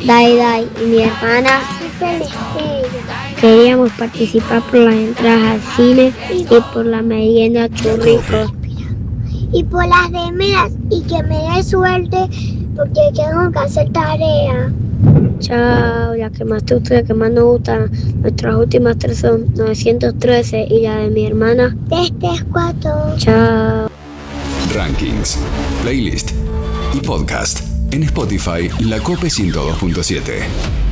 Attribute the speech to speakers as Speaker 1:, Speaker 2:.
Speaker 1: Dai Dai y mi hermana queríamos participar por las entradas al cine y por la merienda churricos. Y por las remeras y que me dé suerte porque tengo que hacer tarea. Chao, la que más te gusta y la que más nos gusta. Nuestras últimas 3 son 913 y la de mi hermana 334. Chao.
Speaker 2: Rankings, playlist y podcast en Spotify La Cope 102.7.